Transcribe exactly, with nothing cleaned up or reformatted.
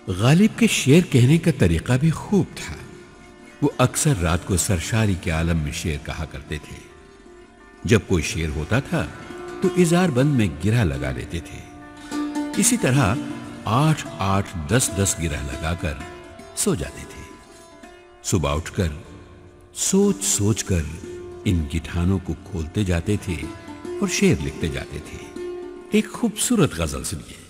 गालिब के शेर कहने का तरीका भी खूब था। वो अक्सर रात को सरशारी के आलम में शेर कहा करते थे। जब कोई शेर होता था तो इजार बंद में गिरह लगा लेते थे। इसी तरह आठ आठ दस दस गिरह लगाकर सो जाते थे। सुबह उठकर सोच सोच कर इन गिठानों को खोलते जाते थे और शेर लिखते जाते थे। एक खूबसूरत गजल सुनिए।